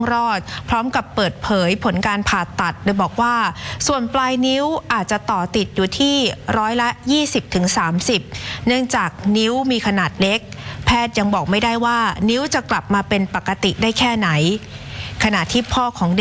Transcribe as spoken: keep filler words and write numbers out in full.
รอดพร้อมกับเปิดเผยผลการผ่าตัดโดยบอกว่าส่วนปลายนิ้วอาจจะต่อติดอยู่ที่ร้อยละ ยี่สิบถึงสามสิบ เนื่องจากนิ้วมีขนาดเล็กแพทย์ยังบอกไม่ได้ว่านิ้วจะกลับมาเป็นปกติได้แค่ไหนขณะที่พ่อของ